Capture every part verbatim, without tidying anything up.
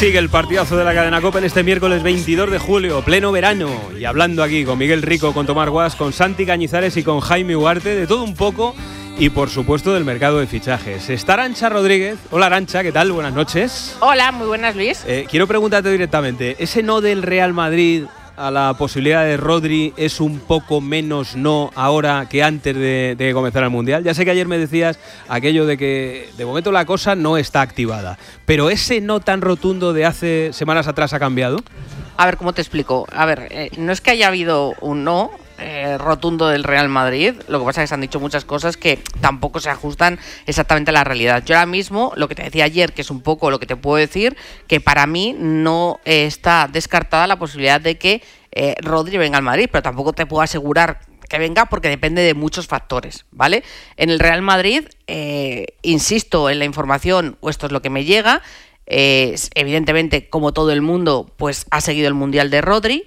Sigue el partidazo de la cadena COPE en este miércoles veintidós de julio, pleno verano, y hablando aquí con Miguel Rico, con Tomás Guas, con Santi Cañizares y con Jaime Ugarte, de todo un poco y por supuesto del mercado de fichajes. Está Arantxa Rodríguez. Hola Arantxa, ¿qué tal? Buenas noches. Hola, muy buenas, Luis. Eh, quiero preguntarte directamente, ¿ese no del Real Madrid a la posibilidad de Rodri es un poco menos no ahora que antes de, de comenzar el Mundial? Ya sé que ayer me decías aquello de que de momento la cosa no está activada, pero ese no tan rotundo de hace semanas atrás ha cambiado. A ver, ¿cómo te explico? A ver, eh, no es que haya habido un no eh, rotundo del Real Madrid, lo que pasa es que se han dicho muchas cosas que tampoco se ajustan exactamente a la realidad. Yo ahora mismo, lo que te decía ayer, que es un poco lo que te puedo decir, que para mí no eh, está descartada la posibilidad de que eh, Rodri venga al Madrid, pero tampoco te puedo asegurar que venga porque depende de muchos factores, ¿vale? En el Real Madrid, eh, insisto en la información, o esto es lo que me llega, eh, evidentemente, como todo el mundo, pues ha seguido el Mundial de Rodri.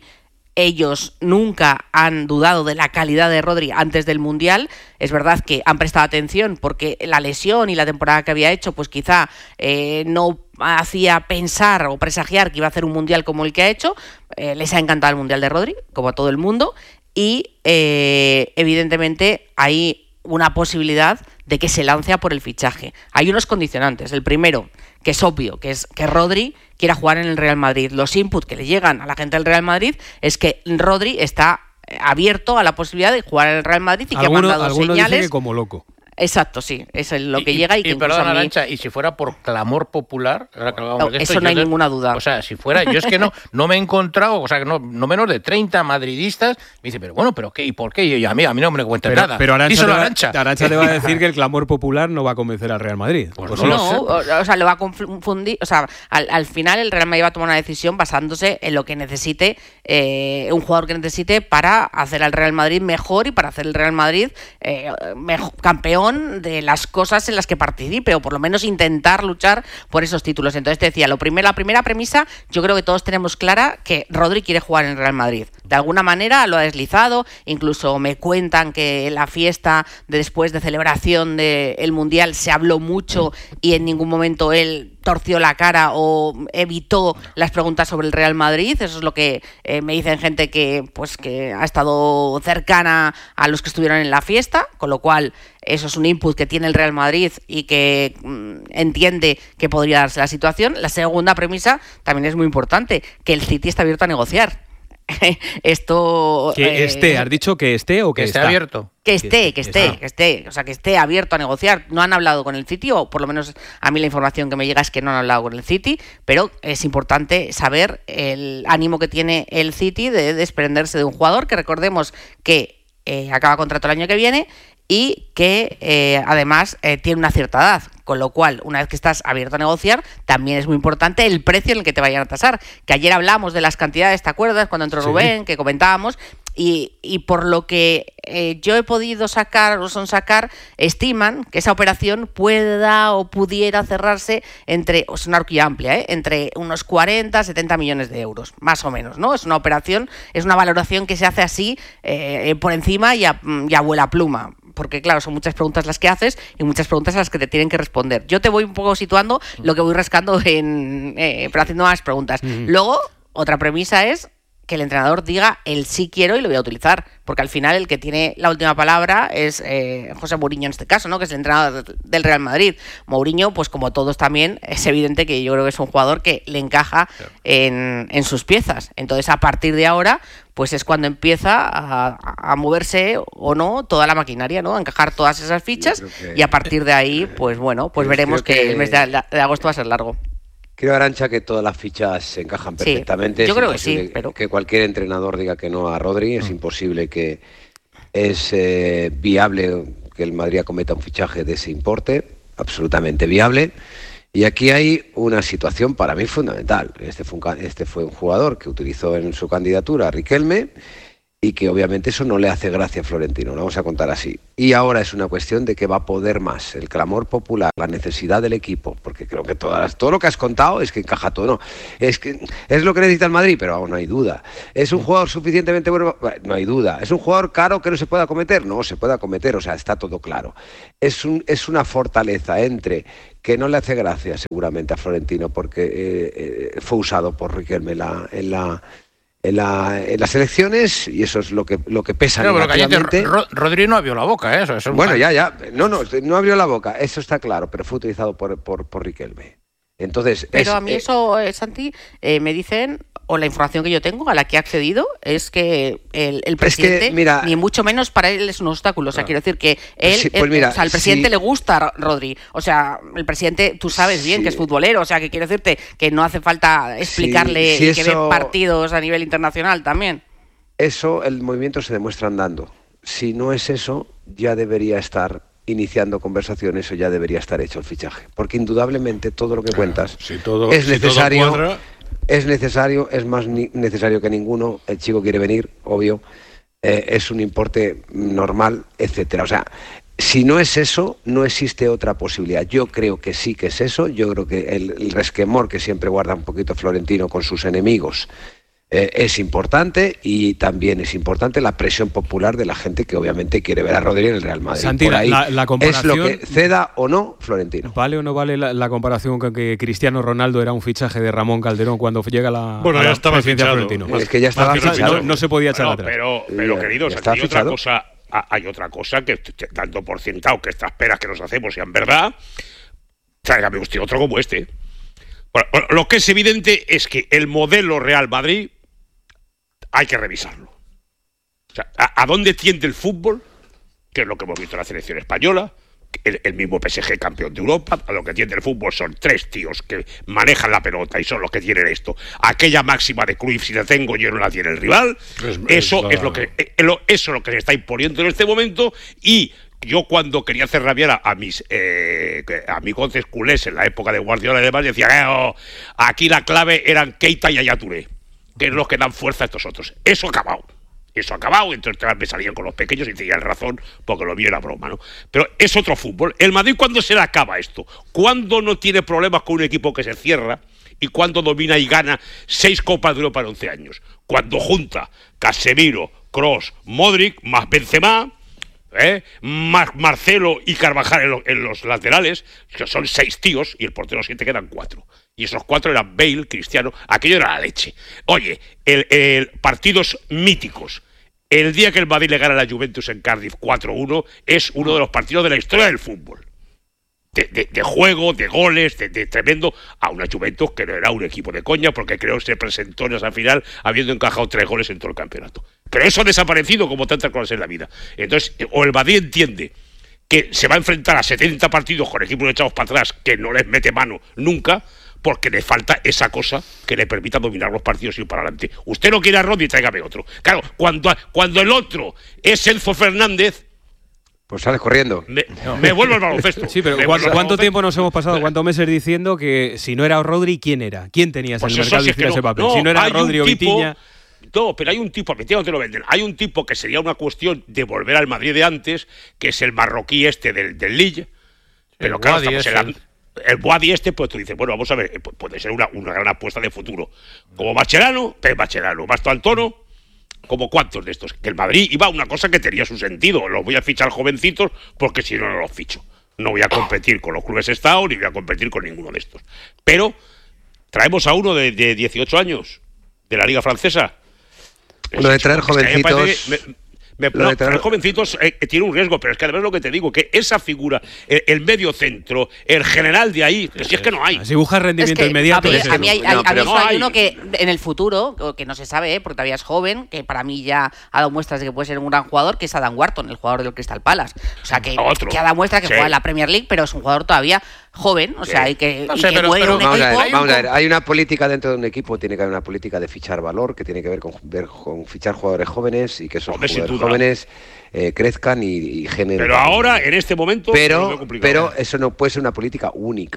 Ellos nunca han dudado de la calidad de Rodri antes del Mundial. Es verdad que han prestado atención porque la lesión y la temporada que había hecho, pues quizá eh, no hacía pensar o presagiar que iba a hacer un Mundial como el que ha hecho. Eh, les ha encantado el Mundial de Rodri, como a todo el mundo. Y eh, evidentemente hay una posibilidad de que se lance a por el fichaje. Hay unos condicionantes. El primero, que es obvio, que es que Rodri quiera jugar en el Real Madrid. Los inputs que le llegan a la gente del Real Madrid es que Rodri está abierto a la posibilidad de jugar en el Real Madrid y que alguno, ha mandado alguno señales. Dice que como loco. Exacto, sí, es lo que y, llega y, y que y perdón, a mí... Arantxa, y si fuera por clamor popular, ahora que hablábamos no, de esto, eso no hay de, ninguna duda. O sea, si fuera, yo es que no, no me he encontrado, o sea, que no, no menos de treinta madridistas me dicen, pero bueno, pero qué y por qué, y yo, a mí a mí no me cuentan Pero, nada. pero Arantxa, Díselo te va, Arantxa. Arantxa te va a decir que el clamor popular no va a convencer al Real Madrid. Pues Pues no lo No, sé. o, o sea, lo va a confundir. O sea, al, al final el Real Madrid va a tomar una decisión basándose en lo que necesite, eh, un jugador que necesite para hacer al Real Madrid mejor y para hacer el Real Madrid eh, mejor, campeón de las cosas en las que participe, o por lo menos intentar luchar por esos títulos. Entonces te decía, lo primero, la primera premisa, yo creo que todos tenemos clara que Rodri quiere jugar en el Real Madrid. De alguna manera lo ha deslizado, incluso me cuentan que en la fiesta de después de celebración del Mundial se habló mucho y en ningún momento él torció la cara o evitó las preguntas sobre el Real Madrid. Eso es lo que eh, me dicen gente que, pues, que ha estado cercana a los que estuvieron en la fiesta, con lo cual eso es un input que tiene el Real Madrid y que mmm, entiende que podría darse la situación. La segunda premisa también es muy importante, que el City está abierto a negociar. Esto que eh, esté, ¿has dicho que esté o que, que esté está? abierto? Que esté, que esté, que esté, o sea, que esté abierto a negociar. No han hablado con el City, o por lo menos a mí la información que me llega es que no han hablado con el City, pero es importante saber el ánimo que tiene el City de desprenderse de un jugador que recordemos que eh, acaba contrato el año que viene y que eh, además eh, tiene una cierta edad, con lo cual una vez que estás abierto a negociar también es muy importante el precio en el que te vayan a tasar, que ayer hablamos de las cantidades, ¿te acuerdas? Cuando entró Sí. Rubén, que comentábamos, y, y por lo que eh, yo he podido sacar o son sacar, estiman que esa operación pueda o pudiera cerrarse entre, es una horquilla amplia, ¿eh? entre unos cuarenta, setenta millones de euros, más o menos, ¿no? Es una operación, es una valoración que se hace así eh, por encima y a, y a vuela pluma. Porque claro, son muchas preguntas las que haces y muchas preguntas a las que te tienen que responder. Yo te voy un poco situando lo que voy rascando en, eh, pero haciendo más preguntas. Uh-huh. Luego, otra premisa es que el entrenador diga el sí quiero y lo voy a utilizar, porque al final el que tiene la última palabra es eh, José Mourinho en este caso, ¿no? Que es el entrenador del Real Madrid. Mourinho, pues como todos también, es evidente que yo creo que es un jugador que le encaja claro. en, en sus piezas. Entonces, a partir de ahora, pues es cuando empieza a, a moverse o no toda la maquinaria, ¿no? A encajar todas esas fichas que, y a partir de ahí, pues bueno, pues veremos que, que el mes de, de agosto va a ser largo. Creo, Arantxa, que todas las fichas se encajan perfectamente. Sí, yo es creo que sí, pero... que cualquier entrenador diga que no a Rodri. Es mm. imposible que es eh, viable que el Madrid acometa un fichaje de ese importe. Absolutamente viable. Y aquí hay una situación para mí fundamental. Este fue un, este fue un jugador que utilizó en su candidatura a Riquelme y que obviamente eso no le hace gracia a Florentino, lo vamos a contar así. Y ahora es una cuestión de que va a poder más, el clamor popular, la necesidad del equipo, porque creo que todas, todo lo que has contado es que encaja todo, no, es que es lo que necesita el Madrid, pero aún no hay duda. ¿Es un jugador suficientemente bueno? No hay duda. ¿Es un jugador caro que no se pueda acometer? No, se puede acometer, o sea, está todo claro. Es, un, es una fortaleza entre que no le hace gracia seguramente a Florentino porque eh, eh, fue usado por Riquelme en la... En la En, la, en las elecciones, y eso es lo que lo que pesa pero, negativamente. Pero Ro, Rodri no abrió la boca, ¿eh? Eso, eso bueno, ya, ya. No, no, no abrió la boca, eso está claro, pero fue utilizado por, por, por Riquelme. Entonces, pero es, a mí eh, eso, eh, Santi, eh, me dicen, o la información que yo tengo, a la que he accedido, es que el, el presidente, es que, mira, ni mucho menos para él es un obstáculo. O sea, ah, quiero decir que él, sí, pues mira, o sea, al presidente sí, le gusta Rodri. O sea, el presidente, tú sabes bien sí, que es futbolero, o sea, que quiero decirte que no hace falta explicarle sí, sí, y que eso, ve partidos a nivel internacional también. Eso, el movimiento se demuestra andando. Si no es eso, ya debería estar iniciando conversaciones o ya debería estar hecho el fichaje, porque indudablemente todo lo que cuentas si todo, es si necesario, todo cuadra... es necesario, es más ni necesario que ninguno. El chico quiere venir, obvio, eh, es un importe normal, etcétera. O sea, si no es eso, no existe otra posibilidad. Yo creo que sí que es eso. Yo creo que el, el resquemor que siempre guarda un poquito Florentino con sus enemigos Eh, es importante, y también es importante la presión popular de la gente que obviamente quiere ver a Rodri en el Real Madrid. Santi, por ahí la, la comparación, es lo que ceda o no Florentino. ¿Vale o no vale la, la comparación con que Cristiano Ronaldo era un fichaje de Ramón Calderón cuando llega la, bueno, a ya la estaba presidencia fichado. Florentino? Es que ya estaba fichado. fichado. No, no se podía echar bueno, atrás. Pero, pero queridos, aquí hay fichado. otra cosa, hay otra cosa que dando por sentado que estas peras que nos hacemos sean verdad, tráigame usted otro como este. Bueno, lo que es evidente es que el modelo Real Madrid hay que revisarlo. O sea, ¿a, a dónde tiende el fútbol? Que es lo que hemos visto en la selección española, el, el mismo P S G campeón de Europa. A lo que tiende el fútbol son tres tíos que manejan la pelota y son los que tienen esto. Aquella máxima de Cruyff, si la tengo yo, no la tiene el rival. Es, eso es, es lo que eh, lo, eso es lo que se está imponiendo en este momento. Y yo, cuando quería hacer rabiar a, a mis eh, amigos culés en la época de Guardiola y demás, decía, eh, oh, aquí la clave eran Keita y Yaya Touré, que es los que dan fuerza a estos otros. Eso ha acabado. Eso ha acabado. Entonces me salían con los pequeños y tenían razón, porque lo mío era broma, ¿no? Pero es otro fútbol. El Madrid, ¿cuándo se le acaba esto? ¿Cuándo no tiene problemas con un equipo que se cierra? ¿Y cuándo domina y gana seis Copas de Europa en once años? Cuando junta Casemiro, Kroos, Modric, más Benzema, ¿eh? más Marcelo y Carvajal en, lo, en los laterales, que son seis tíos, y el portero siete quedan cuatro. Y esos cuatro eran Bale, Cristiano, aquello era la leche. Oye, el, el partidos míticos. El día que el Madrid le gana a la Juventus en Cardiff cuatro uno es uno de los partidos de la historia del fútbol. De, de, de juego, de goles, de, de tremendo, a una Juventus que no era un equipo de coña, porque creo que se presentó en esa final habiendo encajado tres goles en todo el campeonato. Pero eso ha desaparecido como tantas cosas en la vida. Entonces, o el Madrid entiende que se va a enfrentar a setenta partidos con equipos echados para atrás que no les mete mano nunca, porque le falta esa cosa que le permita dominar los partidos y ir para adelante. Usted no quiere a Rodri, tráigame otro. Claro, cuando, cuando el otro es Enzo Fernández, pues sales corriendo. Me, me vuelvo al baloncesto. Sí, pero ¿cuánto, ¿cuánto tiempo nos hemos pasado, cuántos meses diciendo que si no era Rodri, ¿quién era? ¿Quién tenías pues en el mercado de ese papel? No, si no era Rodri o Vitinha... No, pero hay un tipo, a mi tío no te lo venden, hay un tipo que sería una cuestión de volver al Madrid de antes, que es el marroquí este del, del Lille, pero el claro, Boadi estamos en la... El Boadi este, pues tú dices, bueno, vamos a ver, puede ser una, una gran apuesta de futuro. Como Mascherano, Pep Mascherano, Basto Antono, como cuántos de estos. Que el Madrid iba a una cosa que tenía su sentido. Los voy a fichar jovencitos porque si no, no los ficho. No voy a competir con los clubes Estado ni voy a competir con ninguno de estos. Pero traemos a uno de, de dieciocho años, de la Liga Francesa. Lo de traer jovencitos... Me, no, de traer jovencitos eh, tiene un riesgo, pero es que además lo que te digo, que esa figura, el, el medio centro, el general de ahí, que si es que no hay. Si buscas rendimiento es que inmediato. A mí, a mí hay, hay, no, a mí no hay, hay uno que en el futuro, que no se sabe, ¿eh? Porque todavía es joven, que para mí ya ha dado muestras de que puede ser un gran jugador, que es Adam Wharton, el jugador del Crystal Palace. O sea, que, que ha dado muestras que sí. juega en la Premier League, pero es un jugador todavía joven, o sea, sí. y que, no sé, y que pero, puede pero, un vamos, equipo. a ver, vamos a ver, hay una política dentro de un equipo, tiene que haber una política de fichar valor, que tiene que ver con, ver, con fichar jugadores jóvenes y que esos Hombre, jugadores jóvenes eh, crezcan y, y generen. Pero ahora, en este momento, pero, pero eso no puede ser una política única.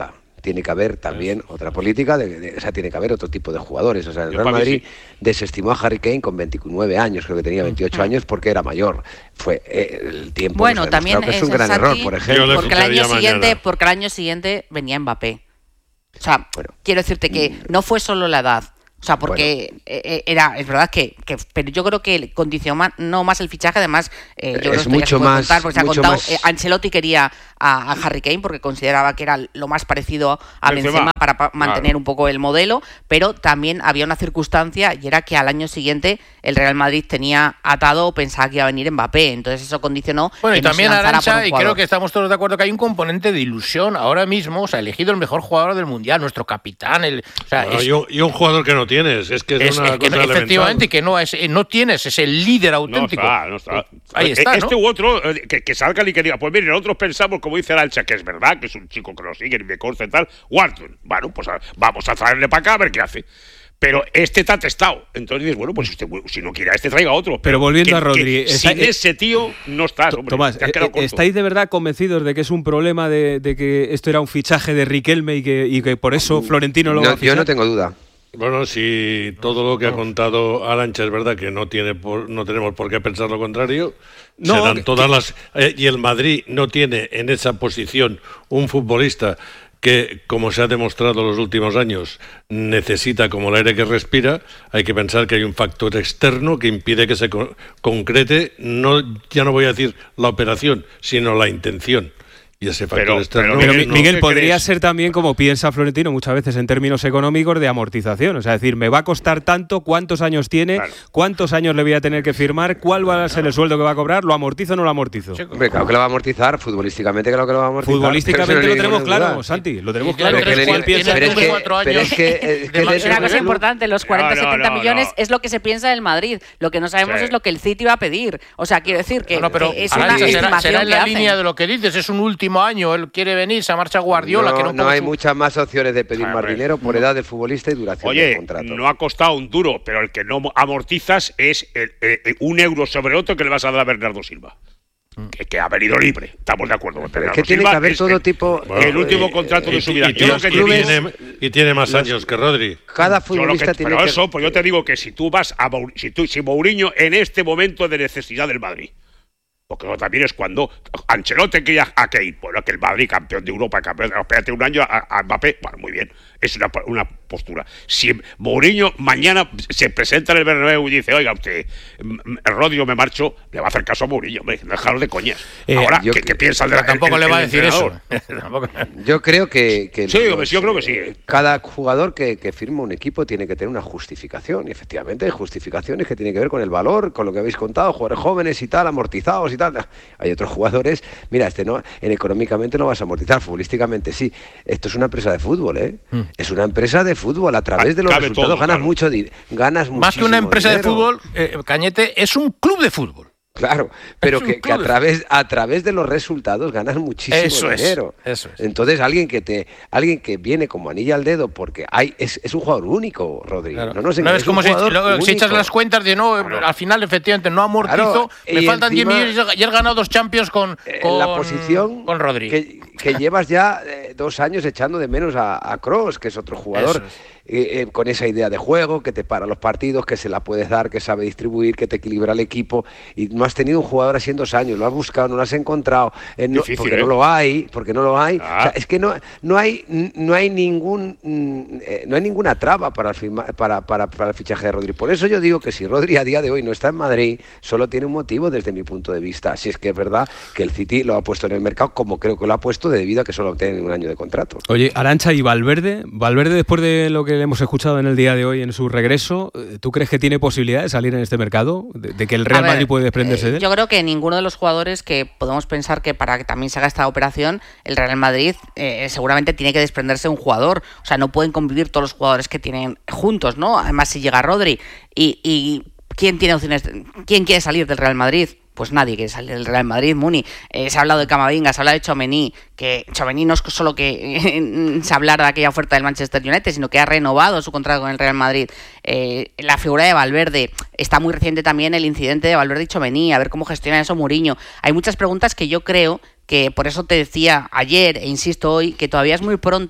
tiene que haber también es. otra política, de, de, o sea, tiene que haber otro tipo de jugadores. O sea, el Yo Real Madrid sí. desestimó a Harry Kane con veintinueve años, creo que tenía veintiocho años, porque era mayor. Fue eh, el tiempo. Bueno, nos ha también que es un es gran Santi, error, por ejemplo. Porque el año siguiente, mañana. porque el año siguiente venía Mbappé. O sea, Bueno. quiero decirte que no fue solo la edad. O sea, porque bueno. era, es verdad que, que, pero yo creo que condicionó no más el fichaje, además, eh, yo creo que esto mucho ya se puede más, contar, porque se ha mucho contado, más... eh, Ancelotti quería a, a Harry Kane porque consideraba que era lo más parecido a Benzema, Benzema para pa mantener claro. un poco el modelo, pero también había una circunstancia y era que al año siguiente el Real Madrid tenía atado o pensaba que iba a venir Mbappé, entonces eso condicionó. Bueno, que y también no Arantxa, y creo que estamos todos de acuerdo que hay un componente de ilusión ahora mismo, o sea, elegido el mejor jugador del Mundial, nuestro capitán, el, o sea, bueno, es, y, un, y un jugador que no tienes, es que es, es una es que cosa no, efectivamente que no es, no tienes, es el líder auténtico. No está, no está. Ahí está, este ¿no? u otro, que, que salgan y que diga, pues miren, nosotros pensamos, como dice Arantxa, que es verdad, que es un chico que lo sigue y me consta y tal, Wharton, bueno, pues a, vamos a traerle para acá a ver qué hace. Pero este está testado. Entonces dices, bueno, pues usted, si no quiere a este, traiga otro. Pero, pero volviendo que, a Rodri... Que, sin eh, ese tío no estás, hombre. Tomás, eh, ¿estáis de verdad convencidos de que es un problema de, de que esto era un fichaje de Riquelme y que, y que por eso Florentino lo no, va a fichar? Yo no tengo duda. Bueno, si todo lo que ha contado Arantxa es verdad que no tiene por, no tenemos por qué pensar lo contrario, no, serán todas que, las eh, y el Madrid no tiene en esa posición un futbolista que, como se ha demostrado en los últimos años, necesita como el aire que respira. Hay que pensar que hay un factor externo que impide que se co concrete, no, ya no voy a decir la operación, sino la intención. Y ese factor pero, externo... Pero, Miguel, no, Miguel podría crees? ser también, como piensa Florentino muchas veces en términos económicos, de amortización. O sea, decir, me va a costar tanto, cuántos años tiene, claro. cuántos años le voy a tener que firmar, cuál va a ser el sueldo que va a cobrar, ¿lo amortizo o no lo amortizo? Sí, hombre, claro que lo va a amortizar, futbolísticamente creo que lo va a amortizar. Futbolísticamente lo tenemos claro, duda. Santi, lo tenemos claro. Pero, ¿Cuál piensa? Pero es que, pero es que, es que es una cosa importante, los cuarenta a setenta no, no, millones no. es lo que se piensa del Madrid. Lo que no sabemos sí. es lo que el City va a pedir. O sea, quiero decir que, no, pero que es una será, estimación será en la que línea hacen. de lo que dices, es un último año, él quiere venir, se marcha Guardiola. No, que no, no hay su... muchas más opciones de pedir Ay, más dinero por edad del futbolista y duración Oye, del contrato. No ha costado un duro, pero el que no amortizas es el, el, el, un euro sobre otro que le vas a dar a Bernardo Silva. Que, que ha venido libre, estamos de acuerdo. Pero es que tiene Silva que haber todo el, tipo. Bueno, el último eh, contrato eh, de su vida. Y, y, y, tiene, y tiene más los, años que Rodri. Cada futbolista que, tiene pero que. eso, pues yo te digo que si tú vas a. Si, tú, si Mourinho en este momento de necesidad del Madrid. Porque eso también es cuando Ancelotti quería a Kane, bueno, que el Madrid, campeón de Europa, campeón de espérate un año a, a Mbappé, bueno, muy bien, es una, una postura. Si Mourinho mañana se presenta en el Bernabéu y dice, oiga usted, Rodri, me marcho, le va a hacer caso a Mourinho, hombre, dejarlo de coñas. Eh, Ahora, ¿qué, ¿qué piensa el de la Tampoco el, le va el, a decir eso. Yo creo que, que sí, los, yo creo que sí. Cada jugador que, que firma un equipo tiene que tener una justificación, y efectivamente hay justificaciones que tienen que ver con el valor, con lo que habéis contado, jugadores jóvenes y tal, amortizados y tal. Hay otros jugadores, mira, este no, en económicamente no vas a amortizar, futbolísticamente sí. Esto es una empresa de fútbol, ¿eh? Mm. Es una empresa de fútbol, a través de los Cabe resultados todo, ganas claro. mucho, ganas mucho. Más que una empresa dinero. de fútbol, eh, Cañete, es un club de fútbol. Claro, pero que, que a través a través de los resultados ganas muchísimo eso dinero. Es, eso es. Entonces alguien que te alguien que viene como anilla al dedo porque hay es, es un jugador único, Rodri. Claro. No, no, sé, no es, es como si, lo, si echas único. las cuentas de no, claro. al final efectivamente no amortizo, claro. me faltan diez millones y he ganado dos Champions con, con la posición con Rodri. Que, que llevas ya eh, dos años echando de menos a, a Kroos, que es otro jugador. Eh, eh, con esa idea de juego, que te para los partidos, que se la puedes dar, que sabe distribuir, que te equilibra el equipo, y no has tenido un jugador así en dos años, lo has buscado, no lo has encontrado, eh, no, Difícil, porque ¿eh? no lo hay, porque no lo hay, ah. o sea, es que no, no hay no hay ningún eh, no hay ninguna traba para el, firma, para, para, para el fichaje de Rodri. Por eso yo digo que si Rodri a día de hoy no está en Madrid, solo tiene un motivo desde mi punto de vista, si es que es verdad que el City lo ha puesto en el mercado, como creo que lo ha puesto, debido a que solo tiene un año de contrato. Oye, Arantxa, ¿y Valverde? Valverde, después de lo que hemos escuchado en el día de hoy en su regreso, ¿tú crees que tiene posibilidad de salir en este mercado? ¿De, de que el Real ver, Madrid puede desprenderse eh, de él? Yo creo que ninguno de los jugadores que podemos pensar que para que también se haga esta operación, el Real Madrid eh, seguramente tiene que desprenderse de un jugador. O sea, no pueden convivir todos los jugadores que tienen juntos, ¿no? Además, si llega Rodri y, y ¿quién tiene opciones? ¿Quién quiere salir del Real Madrid? Pues nadie quiere salir del Real Madrid, Muni. Eh, se ha hablado de Camavinga, se ha hablado de Tchouaméni, que Tchouaméni no es solo que eh, se hablara de aquella oferta del Manchester United, sino que ha renovado su contrato con el Real Madrid. Eh, la figura de Valverde, está muy reciente también el incidente de Valverde y Tchouaméni, a ver cómo gestiona eso Mourinho. Hay muchas preguntas que yo creo que, por eso te decía ayer e insisto hoy, que todavía es muy pronto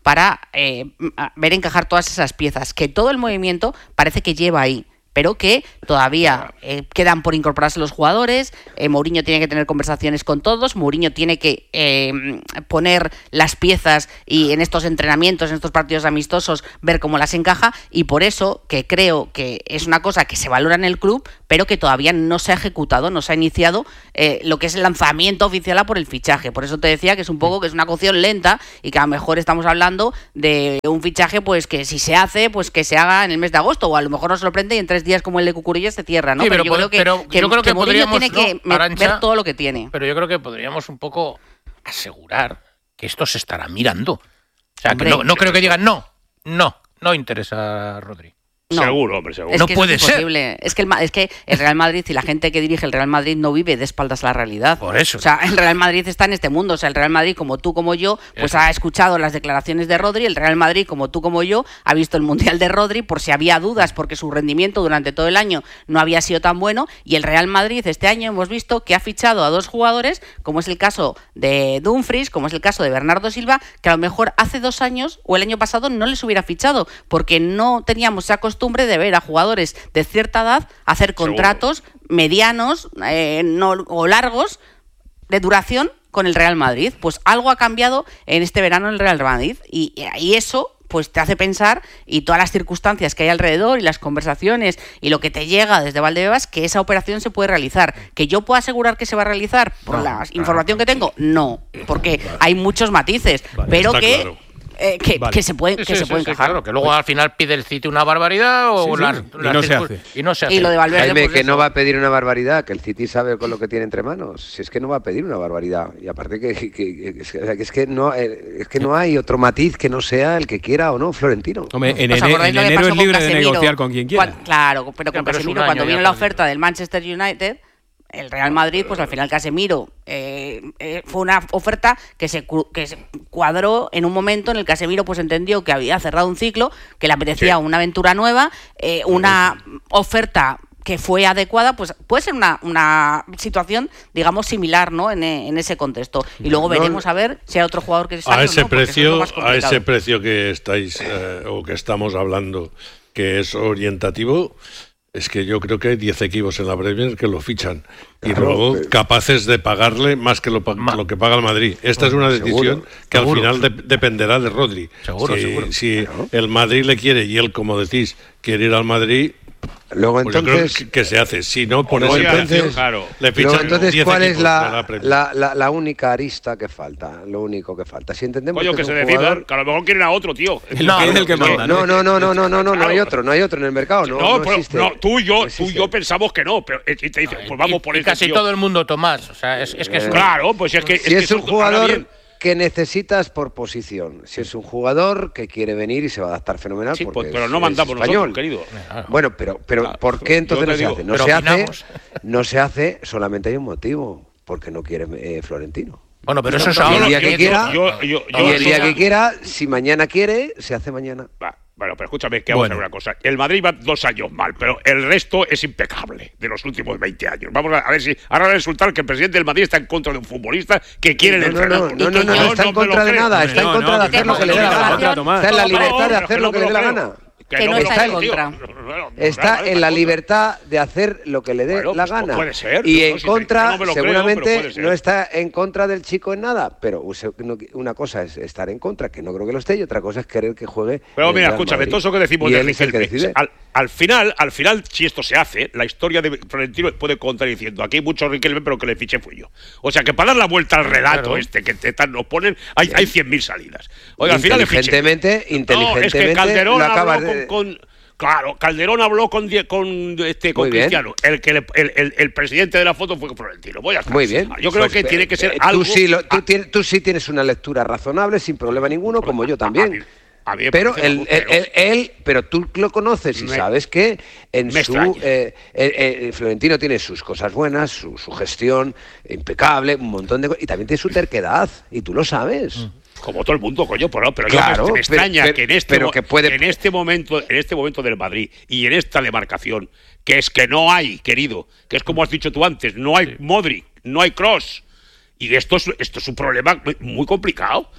para eh, ver encajar todas esas piezas, que todo el movimiento parece que lleva ahí, pero que todavía eh, quedan por incorporarse los jugadores. eh, Mourinho tiene que tener conversaciones con todos, Mourinho tiene que eh, poner las piezas y en estos entrenamientos, en estos partidos amistosos, ver cómo las encaja, y por eso que creo que es una cosa que se valora en el club, pero que todavía no se ha ejecutado, no se ha iniciado eh, lo que es el lanzamiento oficial a por el fichaje. Por eso te decía que es un poco que es una cocción lenta y que a lo mejor estamos hablando de un fichaje pues que si se hace, pues que se haga en el mes de agosto, o a lo mejor nos sorprende y en tres días como el de Cucurella se cierra, ¿no? Sí, pero, pero, yo creo que, pero que, yo creo que, que Mourinho podríamos, tiene que ¿no? me- Arantxa, ver todo lo que tiene. Pero yo creo que podríamos un poco asegurar que esto se estará mirando. O sea, Hombre, que no, no creo que digan no, no, no interesa a Rodri. No. Seguro, hombre, seguro. Es No que puede es ser. imposible. Es que, el, Ma- es que el Real Madrid y la gente que dirige el Real Madrid no vive de espaldas a la realidad. Por eso. O sea, el Real Madrid está en este mundo. O sea, el Real Madrid, como tú, como yo, pues Eso. ha escuchado las declaraciones de Rodri. El Real Madrid, como tú, como yo, ha visto el Mundial de Rodri por si había dudas, porque su rendimiento durante todo el año no había sido tan bueno. Y el Real Madrid este año hemos visto que ha fichado a dos jugadores, como es el caso de Dumfries, como es el caso de Bernardo Silva, que a lo mejor hace dos años o el año pasado no les hubiera fichado, porque no teníamos esa costumbre de ver a jugadores de cierta edad hacer contratos medianos eh, no, o largos de duración con el Real Madrid. Pues algo ha cambiado en este verano en el Real Madrid, y, y eso pues te hace pensar, y todas las circunstancias que hay alrededor y las conversaciones y lo que te llega desde Valdebebas, que esa operación se puede realizar. ¿Que yo puedo asegurar que se va a realizar por No, la claro. información que tengo? No, porque hay muchos matices, Vale, pero está que, claro. eh, que, Vale. que se puede, Sí, que sí, se sí, puede sí, encajar. claro, que luego al final pide el City una barbaridad o Sí, sí, las, y las no se circun- hace. y no se hace. Y lo de Valverde, Jaime, pues que eso. no va a pedir una barbaridad, que el City sabe con lo que tiene entre manos. Si es que no va a pedir una barbaridad. Y aparte que, que- que- que- es que- es que no eh, es que no hay otro matiz que no sea el que quiera o no Florentino. Hombre, en, ¿Os ene- acordáis en lo que enero pasó es con libre de Casemiro? negociar con quien quiera. Cuan- claro, pero con Ya, pero es un Casemiro, año cuando ya vino la perdido. oferta del Manchester United, el Real Madrid, pues al final Casemiro eh, eh, fue una oferta que se, cu- que se cuadró en un momento en el que Casemiro pues entendió que había cerrado un ciclo, que le apetecía Sí. una aventura nueva, eh, una oferta que fue adecuada, pues puede ser una, una situación, digamos, similar, ¿no? En, e- en ese contexto. Y luego No, veremos a ver si hay otro jugador que sale A o ese no, porque eso es lo precio, más a complicado. ese precio que estáis eh, o que estamos hablando, que es orientativo, es que yo creo que hay diez equipos en la Premier que lo fichan y Claro, luego pero- capaces de pagarle más que lo, pa- Ma- lo que paga el Madrid. Esta es una Seguro, decisión que seguro. al final de- dependerá de Rodri. Seguro, si, seguro. si el Madrid le quiere y él, como decís, quiere ir al Madrid, Luego pues yo creo entonces, que, que se hace. Si no, por Luego, ese entonces- precio, claro. le luego, fichan entonces diez ¿cuál es equipos de la, la Premier. la, la, la única arista que falta? Lo único que falta. Si entendemos Coño, que que es se un decidan, jugador- que a lo mejor quieren a otro, tío. El No, que es el que no, manda, No, no, no, no, no, no, no, no hay Claro. otro, no hay otro en el mercado, no, No, no pero existe. no, tú y yo, No tú y existe. yo pensamos que no, pero eh, y te dice, pues vamos Y- por y este casi tío. todo el mundo, Tomás. O sea, es, es que es Eh, un- Claro, pues es que Si es, que un eso- ahora jugador bien, que necesitas por posición, si es un jugador que quiere venir y se va a adaptar fenomenal, sí, porque pues, pero es- no es mandamos español. nosotros, querido. Bueno, pero, pero Claro. ¿por qué entonces Yo no te se digo, hace? No pero se hace, opinamos. no se hace, solamente hay un motivo, porque no quiere eh, Florentino. Bueno, pero eso es Y el ahora. día que yo- quiera, yo- yo- y yo- el día yo- que quiera, si mañana quiere, se hace mañana. Va, bueno, pero escúchame, que vamos Bueno. a ver una cosa. El Madrid va dos años mal, pero el resto es impecable de los últimos veinte años. Vamos a, a ver si ahora resulta que el presidente del Madrid está en contra de un futbolista que quiere el No, no, no, entrenador. no, no, no, Yo no está en me lo contra de creo. nada, Hombre, está en no, contra no, de que hacer no, lo que le que dé la no, gana. contrato más. Está en la No, libertad de pero hacer que lo no que me le dé la creo. gana. Que no me está lo en creo, tío. contra. Bueno, Está vale, en la vale, libertad de hacer lo que le dé Bueno, la pues gana. puede ser, y pero en no, si te- contra, no me lo creo, pero seguramente puede ser. no está en contra del chico en nada. Pero use- no- una cosa es estar en contra, que no creo que lo esté, y otra cosa es querer que juegue. Pero en el mira, Real escúchame, Madrid. todo eso que decimos Y de él es el que Riquelme, decide. al, al final, al final, si esto se hace, la historia de Florentino puede contar diciendo, aquí hay mucho Riquelme, pero que le fiché fui yo. O sea, que para dar la vuelta al relato Claro. este que te tan- nos ponen, hay, hay cien mil salidas. Oiga, al final le fiché. Inteligentemente, No, es que inteligentemente Calderón lo habló acabas con, de... con- claro, Calderón habló con die- con este con Muy bien. Cristiano. El que le- el, el- el presidente de la foto fue Florentino. Voy a estar. Muy bien. Yo creo Pues, que tiene que ser eh, algo. Tú sí, lo- tú, a- tienes, tú sí tienes una lectura razonable, sin problema ninguno, como yo a mí- también. a mí me Pero parece él, algo, él, pero- él- él- pero tú lo conoces y Me- sabes que en me su extraña. eh, eh, eh, Florentino tiene sus cosas buenas, su, su gestión impecable, un montón de cosas, y también tiene su terquedad, y tú lo sabes. Como todo el mundo, coño, pero, pero Claro, yo me, me pero- extraña pero- que en este pero mo- que puede- en este momento, en este momento del Madrid y en esta demarcación, que es que no hay, querido, que es como has dicho tú antes, no hay Modric, no hay Cross. Y esto es, esto es un problema muy complicado.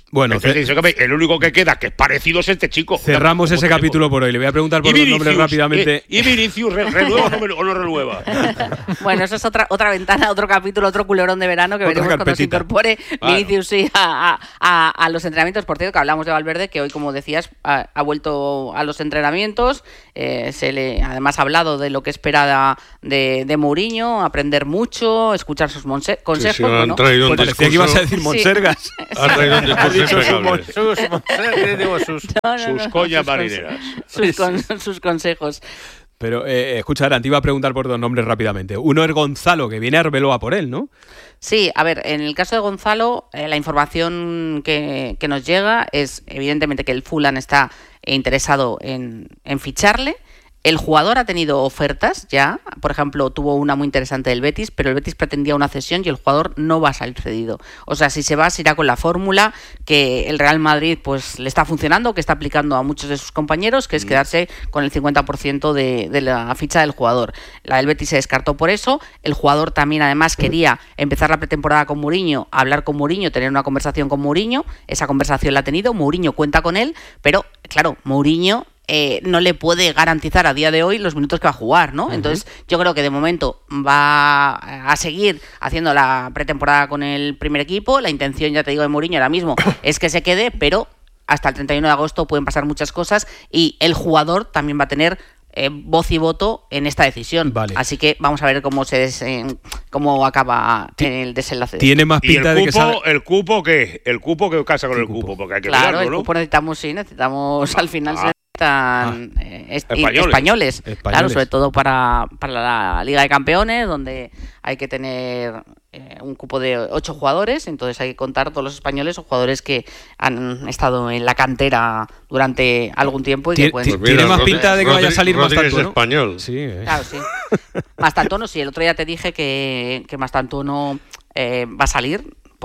Bueno, Entonces, el único que queda que es parecido es este chico. Cerramos ese tenemos? capítulo por hoy. Le voy a preguntar por los nombres rápidamente. ¿Y, y Vinicius renueva o no renueva? Bueno, eso es otra otra ventana, otro capítulo, otro culebrón de verano que otra veremos carpetita. Cuando se incorpore claro. Vinicius sí, a, a, a los entrenamientos. Por cierto, que hablamos de Valverde, que hoy, como decías, ha, ha vuelto a los entrenamientos. Eh, se le además ha hablado de lo que espera de, de Mourinho, aprender mucho, escuchar sus monse- consejos. Sí, sí, han ¿no? traído un pues discurso. Que ibas a decir Monsergas. Sí. Han traído un discurso impecable. Sus, sus, no, no, no, sus coñas sus marineras. Sus, con, sus consejos. Pero, eh, escucha, Aran, te iba a preguntar por dos nombres rápidamente. Uno es Gonzalo, que viene a Arbeloa por él, ¿no? Sí, a ver, en el caso de Gonzalo, eh, la información que, que nos llega es evidentemente que el Fulham está interesado en, en ficharle. El jugador ha tenido ofertas ya, por ejemplo, tuvo una muy interesante del Betis, pero el Betis pretendía una cesión y el jugador no va a salir cedido. O sea, si se va, se irá con la fórmula que el Real Madrid pues le está funcionando, que está aplicando a muchos de sus compañeros, que es quedarse con el cincuenta por ciento de, de la ficha del jugador. La del Betis se descartó por eso. El jugador también, además, quería empezar la pretemporada con Mourinho, hablar con Mourinho, tener una conversación con Mourinho. Esa conversación la ha tenido, Mourinho cuenta con él, pero, claro, Mourinho Eh, no le puede garantizar a día de hoy los minutos que va a jugar, ¿no? Uh-huh. Entonces yo creo que de momento va a seguir haciendo la pretemporada con el primer equipo. La intención, ya te digo, de Mourinho ahora mismo es que se quede, pero hasta el treinta y uno de agosto pueden pasar muchas cosas y el jugador también va a tener eh, voz y voto en esta decisión. Vale. Así que vamos a ver cómo se des, eh, cómo acaba el desenlace. Tiene más pinta ¿Y el de cupo, que sabe... el cupo qué? El cupo que casa con el cupo, porque hay que claro, mirarlo, ¿no? el cupo necesitamos, sí, necesitamos al final ah. Tan, ah, eh, es, españoles. Españoles, españoles, claro, sobre todo para, para la Liga de Campeones, donde hay que tener eh, un cupo de ocho jugadores, entonces hay que contar todos los españoles o jugadores que han estado en la cantera durante algún tiempo y que pueden... Pues mira, tiene más pinta de que Rodri, vaya a salir Rodríguez Mastantuono. Español. Sí, eh. Claro, sí. Mastantuono, sí, el otro día te dije que, que Mastantuono eh, va a salir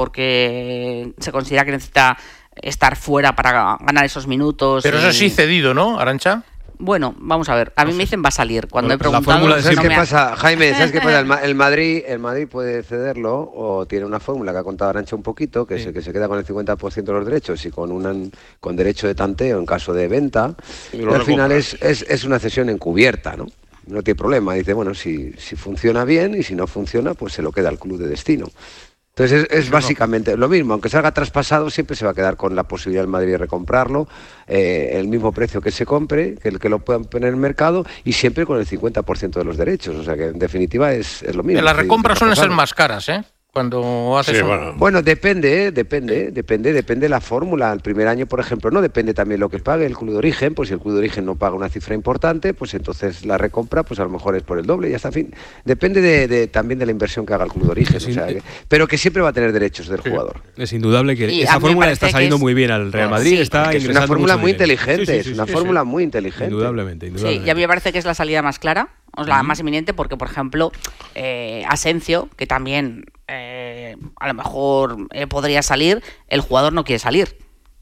porque se considera que necesita estar fuera para ganar esos minutos. Pero y... eso sí cedido, ¿no, Arantxa? Bueno, vamos a ver. A mí me dicen va a salir. Cuando bueno, he preguntado... La fórmula de ¿Sabes no qué me pasa, Jaime? ¿Sabes qué pasa? El, Ma- el Madrid el Madrid puede cederlo o tiene una fórmula que ha contado Arantxa un poquito, que, sí. es que se queda con el cincuenta por ciento de los derechos y con una, con derecho de tanteo en caso de venta. Y, y al final es, es, es una cesión encubierta, ¿no? No tiene problema. Dice, bueno, si, si funciona bien y si no funciona, pues se lo queda al club de destino. Entonces es, es básicamente lo mismo, aunque salga traspasado siempre se va a quedar con la posibilidad del Madrid de recomprarlo, eh, el mismo precio que se compre, que el que lo puedan poner en el mercado y siempre con el cincuenta por ciento de los derechos, o sea que en definitiva es, es lo mismo. Las recompras suelen ser más caras, ¿eh? Cuando haces sí, un... bueno. bueno, depende, ¿eh? depende, depende, depende de la fórmula. El primer año, por ejemplo, no depende también lo que pague el club de origen, pues si el club de origen no paga una cifra importante, pues entonces la recompra, pues a lo mejor es por el doble y hasta fin. Depende de, de, también de la inversión que haga el club de origen, es o sea, in... que, pero que siempre va a tener derechos del sí. jugador. Es indudable que y esa fórmula está saliendo es... muy bien al Real Madrid, sí, está es una fórmula muy dinero. inteligente, sí, sí, sí, es una sí, fórmula sí. muy inteligente. Indudablemente, indudablemente. Sí, y a mí me parece que es la salida más clara, o la uh-huh. más inminente, porque, por ejemplo, eh, Asencio, que también eh, a lo mejor eh, podría salir, el jugador no quiere salir.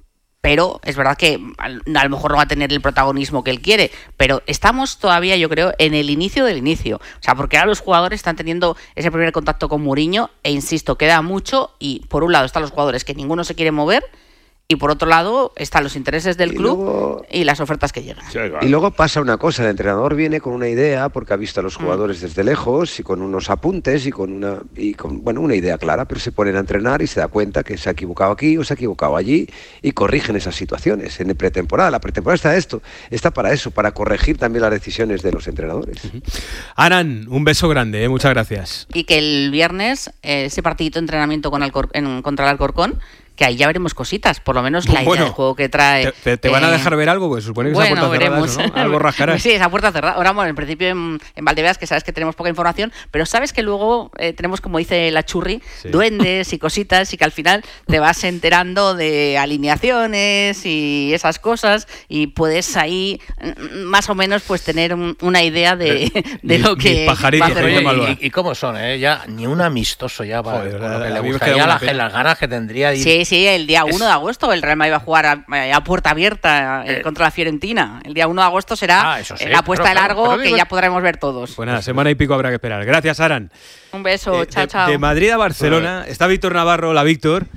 Pero es verdad que a, a lo mejor no va a tener el protagonismo que él quiere, pero estamos todavía, yo creo, en el inicio del inicio. O sea, porque ahora los jugadores están teniendo ese primer contacto con Mourinho, e insisto, queda mucho, y por un lado están los jugadores que ninguno se quiere mover, y por otro lado están los intereses del y club luego, y las ofertas que llegan. Y luego pasa una cosa, el entrenador viene con una idea porque ha visto a los jugadores mm. desde lejos y con unos apuntes y con una y con bueno una idea clara, pero se ponen a entrenar y se da cuenta que se ha equivocado aquí o se ha equivocado allí y corrigen esas situaciones en pretemporada. La pretemporada está esto, está para eso, para corregir también las decisiones de los entrenadores. Uh-huh. Aran, un beso grande, ¿eh? Muchas gracias. Y que el viernes eh, ese partidito de entrenamiento con Alcor- en, contra el Alcorcón, que ahí ya veremos cositas, por lo menos la bueno, idea del juego que trae. ¿Te, te van a dejar ver algo? Pues supone que bueno, esa puerta veremos. cerrada, eso, ¿no? Algo rascarás. Sí, esa puerta cerrada. Ahora, bueno, en principio en, en Valdebebas, que sabes que tenemos poca información, pero sabes que luego eh, tenemos, como dice la Churri, sí. duendes y cositas, y que al final te vas enterando de alineaciones y esas cosas, y puedes ahí más o menos pues tener un, una idea de, de lo que va a hacer. Oye, y, y cómo son, ¿eh? Ya ni un amistoso ya va. Joder, lo que le gustaría la, las ganas que tendría. Ir. Sí, sí, el día uno de agosto el Real Madrid va a jugar a, a puerta abierta eh, contra la Fiorentina. El día uno de agosto será ah, sí, la apuesta de largo claro, que ya podremos ver todos. Pues nada, semana y pico habrá que esperar. Gracias, Aran. Un beso, eh, chao, de, chao. De Madrid a Barcelona está Víctor Navarro. Hola, Víctor.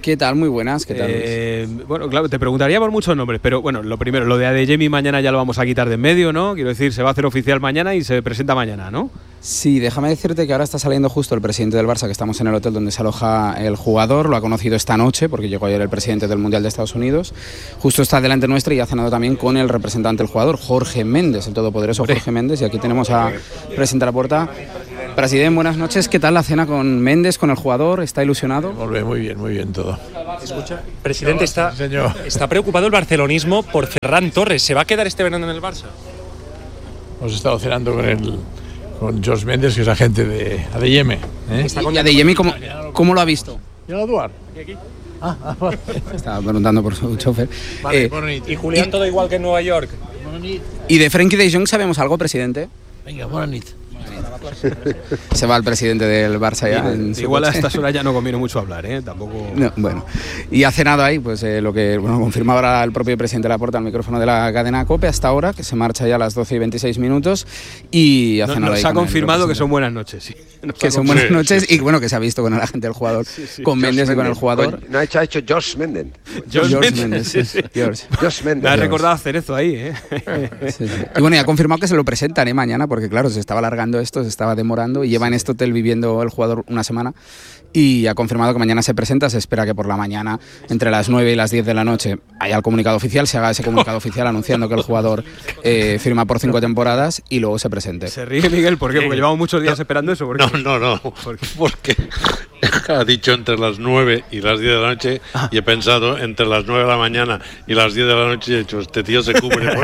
¿Qué tal? Muy buenas, ¿qué tal? Eh, bueno, claro, te preguntaría por muchos nombres, pero bueno, lo primero, lo de Adeyemi mañana ya lo vamos a quitar de en medio, ¿no? Quiero decir, se va a hacer oficial mañana y se presenta mañana, ¿no? Sí, déjame decirte que ahora está saliendo justo el presidente del Barça, que estamos en el hotel donde se aloja el jugador, lo ha conocido esta noche, porque llegó ayer el presidente del Mundial de Estados Unidos, justo está delante nuestra y ha cenado también con el representante del jugador, Jorge Méndez, el todopoderoso Jorge Méndez, y aquí tenemos a presidente Laporta. Presidente, buenas noches, ¿qué tal la cena con Méndez, con el jugador? ¿Está ilusionado? Muy bien, muy bien todo. Escucha, presidente, está, está preocupado el barcelonismo por Ferran Torres. ¿Se va a quedar este verano en el Barça? Hemos estado cenando con el, con George Méndez, que es agente de Adeyemi. ¿eh? ¿Y Adeyemi cómo, cómo lo ha visto? ¿Y a Eduard? Aquí. Ah, ah, vale. Estaba preguntando por su chofer. Vale, eh, y Julián, y, todo igual que en Nueva York. ¿Y de Frenkie de Jong sabemos algo, presidente? Venga, buenas noches. Se va el presidente del Barça ya. En Igual a estas horas ya no conviene mucho hablar, ¿eh? Tampoco. No, bueno, y ha cenado ahí, pues eh, lo que bueno, confirmaba ahora el propio presidente Laporta al micrófono de la cadena COPE hasta ahora, que se marcha ya a las doce y veintiséis minutos. Y ha no, cenado nos ahí ha confirmado que son buenas noches, sí. Nos que son buenas noches sí, sí, sí. Y bueno, que se ha visto con el agente del jugador, sí, sí. con Méndez y con el jugador. No ha hecho, ha hecho Josh Méndez. George, George Méndez, sí, sí. George. Josh Méndez. Me ha recordado hacer eso ahí, ¿eh? Sí, sí. Y bueno, y ha confirmado que se lo presentan ¿eh? mañana, porque claro, se estaba alargando esto, se estaba demorando y lleva en este hotel viviendo el jugador una semana y ha confirmado que mañana se presenta. Se espera que por la mañana, entre las nueve y las diez de la noche, haya el comunicado oficial, se haga ese comunicado oficial anunciando que el jugador eh, firma por cinco temporadas y luego se presente. Se ríe Miguel, ¿por qué? Porque llevamos muchos días no, esperando eso. ¿Por qué? No, no, no, ¿Por qué? Porque ha dicho entre las nueve y las diez de la noche ah. y he pensado entre las nueve de la mañana y las diez de la noche y he dicho, este tío se cubre.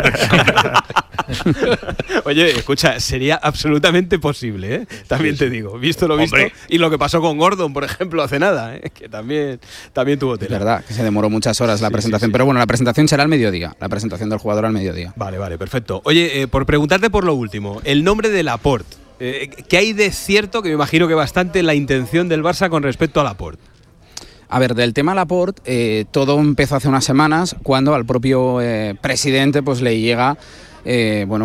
Oye, escucha, sería absolutamente posible, ¿eh? También te digo, visto lo visto. Hombre. Y lo que pasó con Gordon, por ejemplo, hace nada, ¿eh? Que también, también tuvo tela. Es verdad, que se demoró muchas horas la sí, presentación, sí, sí. Pero bueno, la presentación será al mediodía, la presentación del jugador al mediodía. Vale, vale, perfecto. Oye, eh, por preguntarte por lo último, el nombre de Laporte, eh, ¿qué hay de cierto, que me imagino que bastante, la intención del Barça con respecto a Laporte? A ver, del tema Laporte, eh, todo empezó hace unas semanas cuando al propio eh, presidente pues le llega... Eh, bueno,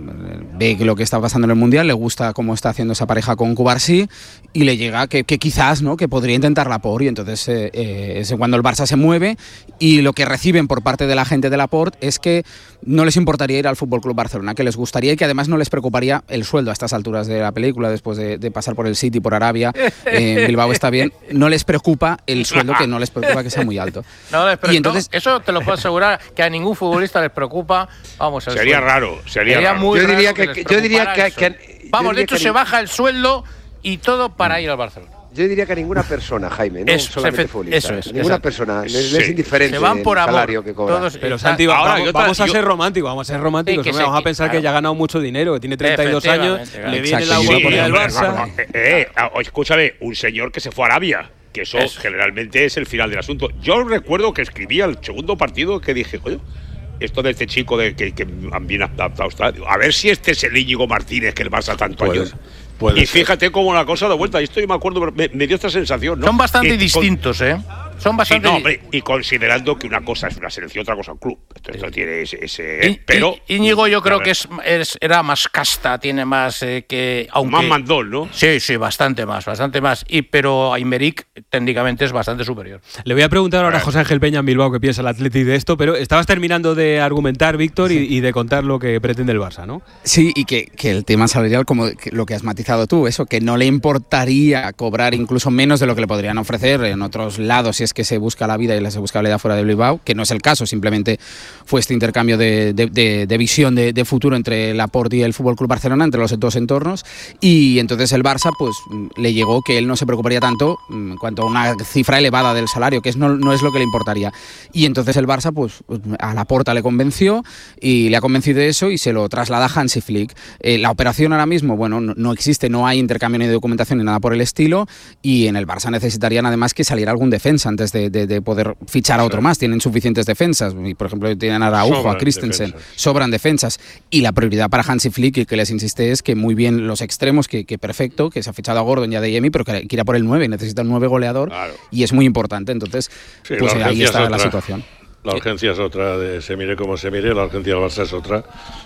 ve lo que está pasando en el Mundial, le gusta cómo está haciendo esa pareja con Cubarsí y le llega que, que quizás, ¿no? Que podría intentar Laporte, y entonces eh, eh, es cuando el Barça se mueve y lo que reciben por parte de la gente de Laporte es que no les importaría ir al F C Barcelona, que les gustaría y que además no les preocuparía el sueldo a estas alturas de la película, después de, de pasar por el City, por Arabia, eh, Bilbao está bien, no les preocupa el sueldo, que no les preocupa que sea muy alto. No, y entonces, no, eso te lo puedo asegurar, que a ningún futbolista les preocupa, vamos, el sería sueldo. raro, sería, sería raro. muy yo raro diría que, que, que yo diría que, que vamos, yo de hecho que se baja el sueldo y todo para ir al Barcelona. Yo diría que a ninguna persona, Jaime, no eso, solamente efe, futbolista. Eso es, ninguna exacto. persona, sí. es indiferente se van por el amor, salario que cobra. Todos, pero Santi, ahora, vamos, otra, vamos a yo, ser románticos, vamos a ser románticos. Sí, vamos a pensar claro. que ya ha ganado mucho dinero, que tiene treinta y dos años, claro. le viene la oportunidad del Barça. Eh, eh, escúchame, un señor que se fue a Arabia, que eso, eso generalmente es el final del asunto. Yo recuerdo que escribía el segundo partido que dije, oye, esto de este chico de que, que bien adaptado está, a ver si este es el Íñigo Martínez que el Barça tanto años. Y fíjate ser. Cómo la cosa da vuelta. Esto yo me acuerdo, me, me dio esta sensación, ¿no? Son bastante y distintos, con, ¿eh? Son bastante. Sí, no, hombre, y considerando que una cosa es una selección, otra cosa un club. Esto, esto tiene ese. ese y, pero. Y, Íñigo, yo creo que es, es era más casta, tiene más eh, que. Aunque, más mandón, ¿no? Sí, sí, bastante más, bastante más. Y pero Aymeric técnicamente es bastante superior. Le voy a preguntar ahora a José Ángel Peña en Bilbao qué piensa el Athletic de esto, pero estabas terminando de argumentar, Víctor, sí. y, y de contar lo que pretende el Barça, ¿no? Sí, y que, que el tema salarial, como que lo que has matizado tú, eso, que no le importaría cobrar incluso menos de lo que le podrían ofrecer en otros lados si es que se busca la vida y se busca la vida fuera de Bilbao, que no es el caso, simplemente fue este intercambio de, de, de, de visión de, de futuro entre Laporte y el F C Barcelona, entre los dos entornos, y entonces el Barça pues le llegó que él no se preocuparía tanto en cuanto a una cifra elevada del salario, que es, no, no es lo que le importaría, y entonces el Barça pues a Laporta le convenció y le ha convencido de eso y se lo traslada a Hansi Flick. Eh, la operación ahora mismo, bueno, no, no existe, no hay intercambio ni de documentación ni nada por el estilo, y en el Barça necesitarían además que saliera algún defensa antes de, de, de poder fichar a otro sí. más. Tienen suficientes defensas, y por ejemplo tienen a Araujo, sobran a Christensen, defensas. sobran defensas, y la prioridad para Hansi Flick, y que les insiste, es que muy bien los extremos, que, que perfecto, que se ha fichado a Gordon y a Adeyemi, pero que quiera por el nueve, necesita un nueve goleador, claro. y es muy importante, entonces sí, pues ahí está la situación. La urgencia es otra, de se mire como se mire, la urgencia del Barça es otra.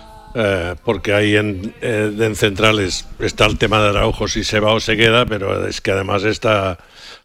Eh, porque ahí en, eh, en centrales está el tema de Araujo, si se va o se queda, pero es que además está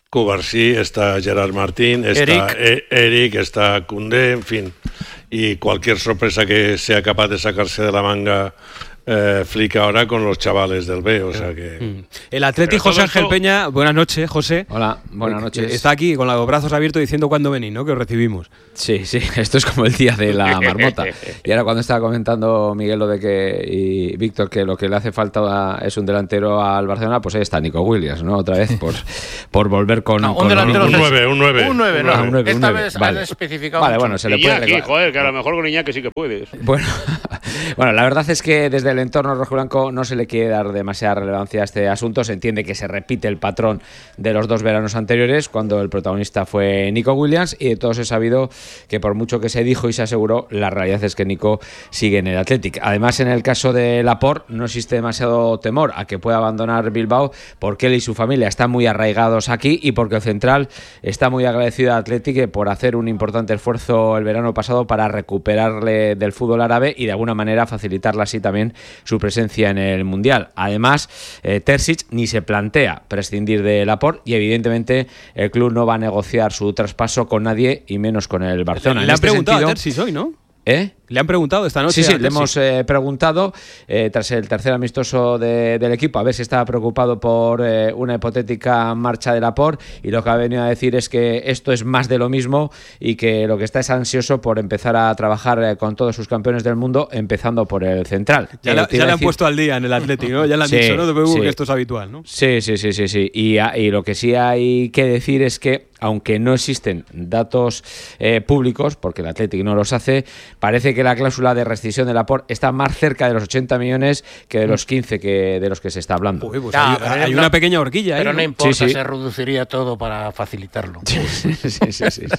Cubarsí, está Gerard Martín, está Eric, e- Eric está Koundé, en fin. Y cualquier sorpresa que sea capaz de sacarse de la manga eh, Flick ahora con los chavales del B, o sea que... Mm. El Atleti José Ángel esto... Peña, buenas noches, José. Hola, buenas noches. Está aquí con los brazos abiertos diciendo cuándo venís, ¿no? Que os recibimos. Sí, sí, esto es como el día de la marmota. Y ahora cuando estaba comentando Miguel lo de que, y Víctor, que lo que le hace falta es un delantero al Barcelona, pues ahí está Nico Williams, ¿no? Otra vez por, por volver con... No, un con delantero... Un nueve, un nueve. Un nueve, no. Ah, un nueve, Esta un nueve. vez Vale. has especificado Vale, mucho. bueno, se le puede... Iñaki, joder, que a lo mejor con Iñaki sí que puedes. Bueno, bueno, la verdad es que desde el entorno rojiblanco no se le quiere dar demasiada relevancia a este asunto. Se entiende que se repite el patrón de los dos veranos anteriores, cuando el protagonista fue Nico Williams, y de todos he sabido que por mucho que se dijo y se aseguró, la realidad es que Nico sigue en el Athletic. Además, en el caso de Laporte no existe demasiado temor a que pueda abandonar Bilbao, porque él y su familia están muy arraigados aquí y porque el central está muy agradecido al Athletic por hacer un importante esfuerzo el verano pasado para recuperarle del fútbol árabe y de alguna manera facilitarle así también su presencia en el Mundial. Además, eh, Terzic ni se plantea prescindir de Laporte y evidentemente el club no va a negociar su traspaso con nadie y menos con el Barcelona. Le en han este preguntado sentido, a Terzic hoy, ¿no? ¿Eh? Le han preguntado esta noche. Sí, sí, a le hemos eh, preguntado eh, tras el tercer amistoso de, del equipo a ver si estaba preocupado por eh, una hipotética marcha de Laporte, y lo que ha venido a decir es que esto es más de lo mismo y que lo que está es ansioso por empezar a trabajar eh, con todos sus campeones del mundo, empezando por el central. Ya, la, ya le han puesto al día en el Athletic, ¿no? Ya le han sí, dicho, no te preocupes, sí. que esto es habitual, ¿no? Sí, sí, sí, sí, sí. Y, y lo que sí hay que decir es que aunque no existen datos eh, públicos, porque el Athletic no los hace, parece que la cláusula de rescisión de Laporte está más cerca de los ochenta millones que de los quince que de los que se está hablando. Uy, pues hay, no, hay no, una pequeña horquilla ahí. Pero no, no importa, sí, sí. se reduciría todo para facilitarlo. Sí, sí, sí, sí, sí,